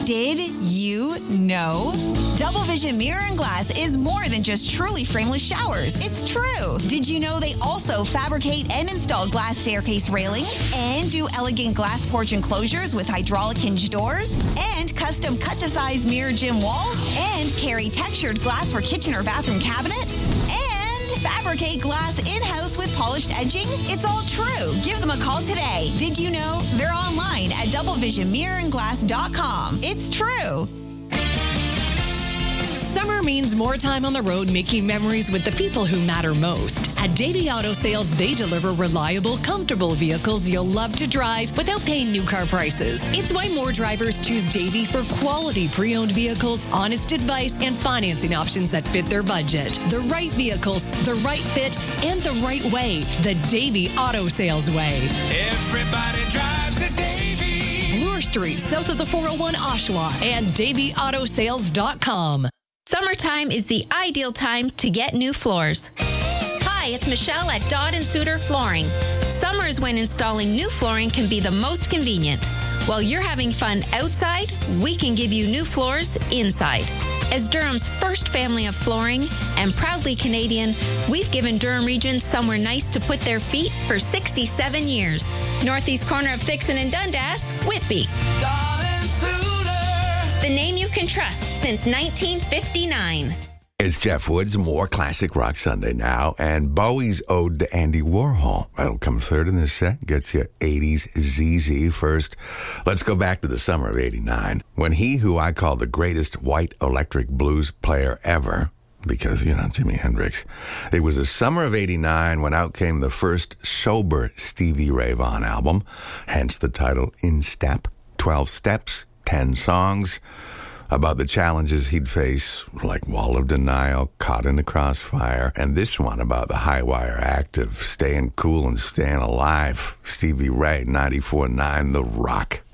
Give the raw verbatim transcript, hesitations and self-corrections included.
Did you know? Double Vision Mirror and Glass is more than just truly frameless showers. It's true. Did you know they also fabricate and install glass staircase railings and do elegant glass porch enclosures with hydraulic hinge doors and custom cut-to-size mirror gym walls and carry textured glass for kitchen or bathroom cabinets and fabricate glass in-house with polished edging? It's all true. Give them a call today. Did you know? They're online at double vision mirror and glass dot com. It's true. Summer means more time on the road making memories with the people who matter most. At Davey Auto Sales, they deliver reliable, comfortable vehicles you'll love to drive without paying new car prices. It's why more drivers choose Davey for quality pre-owned vehicles, honest advice, and financing options that fit their budget. The right vehicles, the right fit, and the right way. The Davey Auto Sales way. Everybody drives a Davey. Bloor Street, south of the four oh one Oshawa, and davey auto sales dot com. Summertime is the ideal time to get new floors. Hi, it's Michelle at Dodd and Suter Flooring. Summer is when installing new flooring can be the most convenient. While you're having fun outside, we can give you new floors inside. As Durham's first family of flooring and proudly Canadian, we've given Durham Region somewhere nice to put their feet for sixty-seven years. Northeast corner of Thixon and Dundas, Whitby. Dodd and Suter. The name you can trust since nineteen fifty-nine. It's Jeff Woods, more Classic Rock Sunday now, and Bowie's Ode to Andy Warhol. That'll come third in this set, gets you eighties Z Z. First, let's go back to the summer of eighty-nine, when he who I call the greatest white electric blues player ever, because, you know, Jimi Hendrix. It was the summer of eighty-nine when out came the first sober Stevie Ray Vaughan album, hence the title In Step, twelve steps, ten songs, about the challenges he'd face, like Wall of Denial, Caught in the Crossfire, and this one about the high wire act of staying cool and staying alive. Stevie Ray, ninety-four point nine The Rock.